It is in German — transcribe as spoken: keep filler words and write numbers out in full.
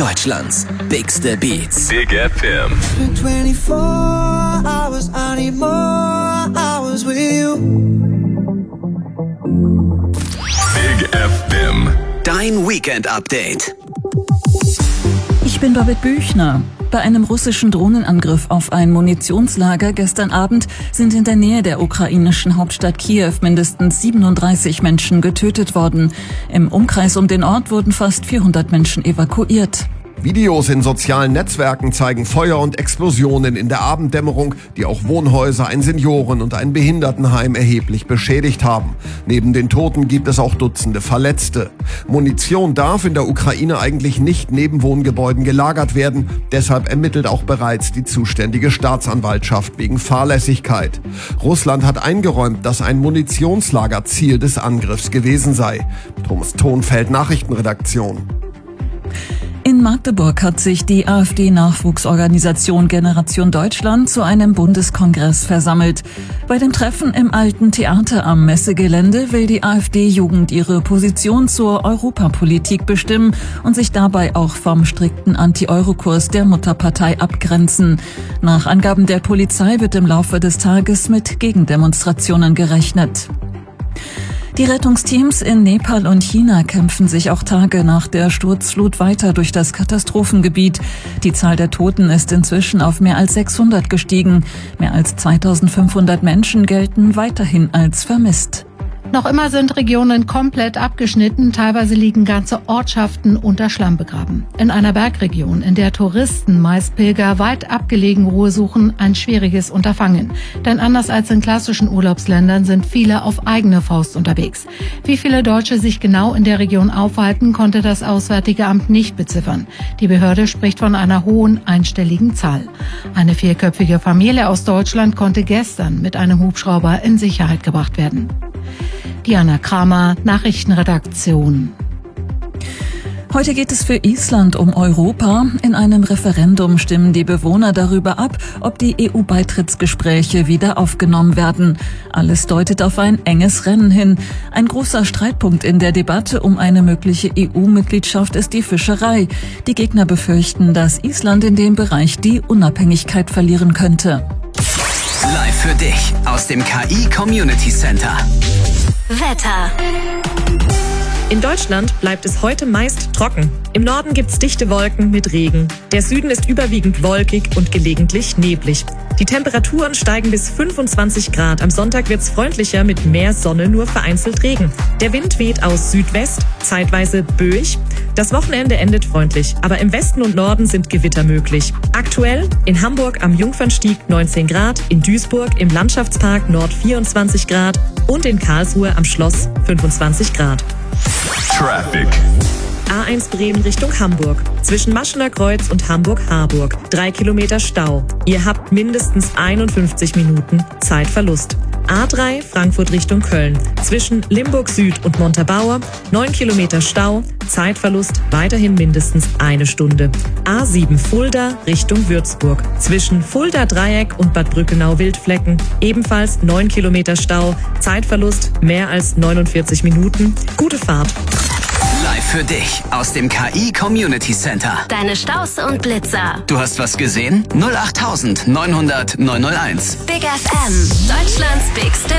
Deutschlands bigste Beats. Big F M. twenty-four hours, I need more hours with you. Big F M. Dein Weekend-Update. Ich bin Babette Büchner. Bei einem russischen Drohnenangriff auf ein Munitionslager gestern Abend sind in der Nähe der ukrainischen Hauptstadt Kiew mindestens siebenunddreißig Menschen getötet worden. Im Umkreis um den Ort wurden fast vierhundert Menschen evakuiert. Videos in sozialen Netzwerken zeigen Feuer und Explosionen in der Abenddämmerung, die auch Wohnhäuser, ein Senioren- und ein Behindertenheim erheblich beschädigt haben. Neben den Toten gibt es auch Dutzende Verletzte. Munition darf in der Ukraine eigentlich nicht neben Wohngebäuden gelagert werden. Deshalb ermittelt auch bereits die zuständige Staatsanwaltschaft wegen Fahrlässigkeit. Russland hat eingeräumt, dass ein Munitionslager Ziel des Angriffs gewesen sei. Thomas Thonfeld, Nachrichtenredaktion. In Magdeburg hat sich die AfD-Nachwuchsorganisation Generation Deutschland zu einem Bundeskongress versammelt. Bei dem Treffen im Alten Theater am Messegelände will die AfD-Jugend ihre Position zur Europapolitik bestimmen und sich dabei auch vom strikten Anti-Euro-Kurs der Mutterpartei abgrenzen. Nach Angaben der Polizei wird im Laufe des Tages mit Gegendemonstrationen gerechnet. Die Rettungsteams in Nepal und China kämpfen sich auch Tage nach der Sturzflut weiter durch das Katastrophengebiet. Die Zahl der Toten ist inzwischen auf mehr als sechshundert gestiegen. Mehr als zweitausendfünfhundert Menschen gelten weiterhin als vermisst. Noch immer sind Regionen komplett abgeschnitten, teilweise liegen ganze Ortschaften unter Schlamm begraben. In einer Bergregion, in der Touristen, meist Pilger, weit abgelegen Ruhe suchen, ein schwieriges Unterfangen. Denn anders als in klassischen Urlaubsländern sind viele auf eigene Faust unterwegs. Wie viele Deutsche sich genau in der Region aufhalten, konnte das Auswärtige Amt nicht beziffern. Die Behörde spricht von einer hohen einstelligen Zahl. Eine vierköpfige Familie aus Deutschland konnte gestern mit einem Hubschrauber in Sicherheit gebracht werden. Diana Kramer, Nachrichtenredaktion. Heute geht es für Island um Europa. In einem Referendum stimmen die Bewohner darüber ab, ob die E U-Beitrittsgespräche wieder aufgenommen werden. Alles deutet auf ein enges Rennen hin. Ein großer Streitpunkt in der Debatte um eine mögliche E U-Mitgliedschaft ist die Fischerei. Die Gegner befürchten, dass Island in dem Bereich die Unabhängigkeit verlieren könnte. Live für dich aus dem K I Community Center. Wetter. In Deutschland bleibt es heute meist trocken. Im Norden gibt's dichte Wolken mit Regen. Der Süden ist überwiegend wolkig und gelegentlich neblig. Die Temperaturen steigen bis fünfundzwanzig Grad. Am Sonntag wird's freundlicher mit mehr Sonne, nur vereinzelt Regen. Der Wind weht aus Südwest, zeitweise böig. Das Wochenende endet freundlich, aber im Westen und Norden sind Gewitter möglich. Aktuell in Hamburg am Jungfernstieg neunzehn Grad, in Duisburg im Landschaftspark Nord vierundzwanzig Grad und in Karlsruhe am Schloss fünfundzwanzig Grad. Traffic. A eins Bremen Richtung Hamburg. Zwischen Maschener Kreuz und Hamburg-Harburg. Drei Kilometer Stau. Ihr habt mindestens einundfünfzig Minuten Zeitverlust. A drei Frankfurt Richtung Köln. Zwischen Limburg Süd und Montabaur. Neun Kilometer Stau. Zeitverlust weiterhin mindestens eine Stunde. A sieben Fulda Richtung Würzburg. Zwischen Fulda Dreieck und Bad Brückenau-Wildflecken. Ebenfalls neun Kilometer Stau. Zeitverlust mehr als neunundvierzig Minuten. Gute Fahrt. Live für dich aus dem K I Community Center. Deine Staus und Blitzer. Du hast was gesehen? null acht neunhundert neunhundert neunhunderteins. Big F M. Deutschlands bigste